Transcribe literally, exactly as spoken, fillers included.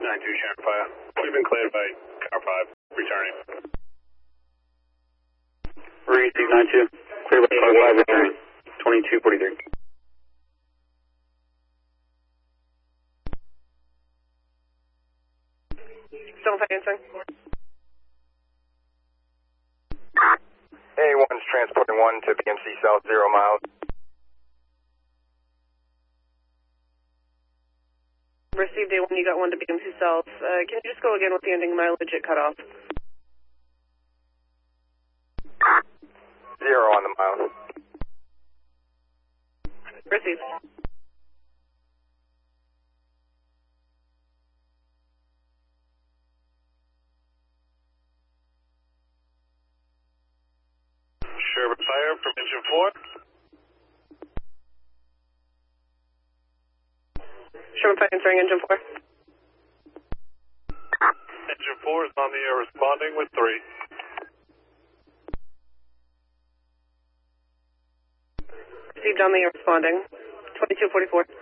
nine two, Sharon Fire. We've been cleared by car five, returning. Receive nine two, cleared by car five, returning. twenty-two forty-three. Still not answering. A one's transporting one to B M C South, zero miles. Received A one, you got one to B M C South. Uh, can you just go again with the ending mileage it cut off? Zero on the mile. Received. Sherman Fire from engine four. Sherman Fire answering engine four. Engine four is on the air responding with three. Received on the air responding. twenty-two forty-four.